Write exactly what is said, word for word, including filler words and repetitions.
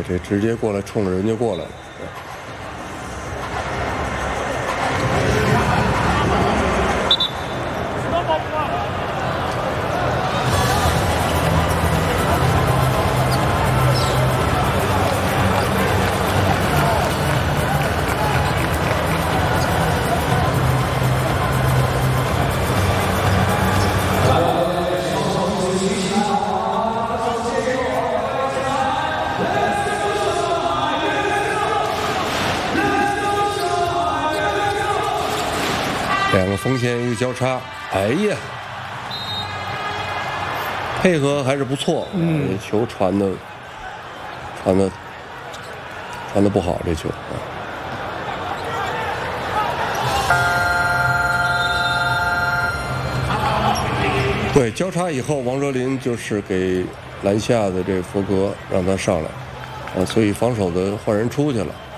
哎，这直接过来冲着人就过来了。两个锋线一个交叉，哎呀，配合还是不错。嗯，球传的传的传的不好，这球。对，交叉以后，王哲林就是给篮下的这佛格让他上来，啊，所以防守的换人出去了。